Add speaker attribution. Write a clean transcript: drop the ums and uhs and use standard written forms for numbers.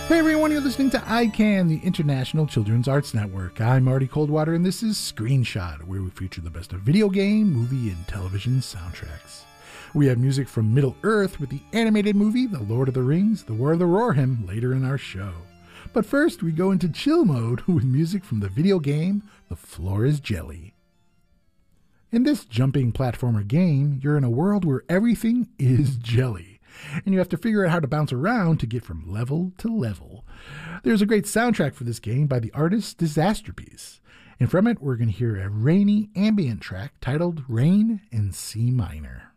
Speaker 1: Hey everyone, you're listening to ICANN, the International Children's Arts Network. I'm Marty Coldwater, and this is Screenshot, where we feature the best of video game, movie, and television soundtracks. We have music from Middle-earth with the animated movie The Lord of the Rings, The War of the Rohirrim later in our show. But first, we go into chill mode with music from the video game The Floor is Jelly. In this jumping platformer game, you're in a world where everything is jelly, and you have to figure out how to bounce around to get from level to level. There's a great soundtrack for this game by the artist Disasterpiece, and from it we're going to hear a rainy ambient track titled Rain in C minor.